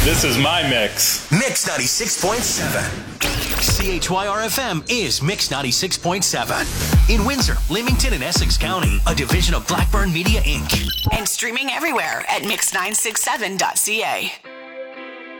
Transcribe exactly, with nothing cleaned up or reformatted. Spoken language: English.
This is my mix. Mix ninety-six point seven. C H Y R F M is Mix ninety-six point seven. In Windsor, Leamington, and Essex County, a division of Blackburn Media, Incorporated. And streaming everywhere at mix nine six seven dot c a.